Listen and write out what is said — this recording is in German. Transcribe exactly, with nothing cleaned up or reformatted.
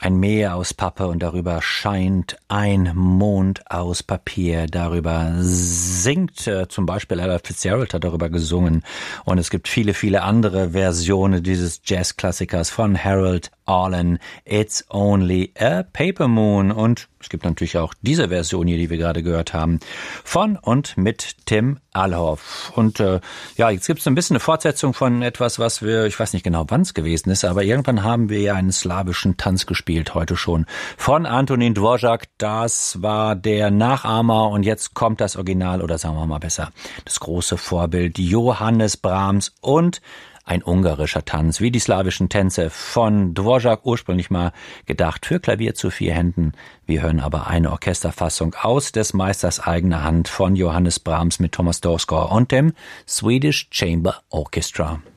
Ein Meer aus Pappe und darüber scheint ein Mond aus Papier. Darüber singt äh, zum Beispiel Ella Fitzgerald hat darüber gesungen. Und es gibt viele, viele andere Versionen dieses Jazzklassikers von Harold Arlen. It's Only a Paper Moon. Und es gibt natürlich auch diese Version hier, die wir gerade gehört haben, von und mit Tim Alhoff. Und äh, ja, jetzt gibt es ein bisschen eine Fortsetzung von etwas, was wir, ich weiß nicht genau, wann es gewesen ist, aber irgendwann haben wir ja einen slawischen Tanz gespielt, heute schon, von Antonín Dvořák. Das war der Nachahmer und jetzt kommt das Original, oder sagen wir mal besser, das große Vorbild Johannes Brahms und ein ungarischer Tanz, wie die slawischen Tänze von Dvořák, ursprünglich mal gedacht für Klavier zu vier Händen. Wir hören aber eine Orchesterfassung aus des Meisters eigener Hand von Johannes Brahms mit Thomas Dorsgaard und dem Swedish Chamber Orchestra.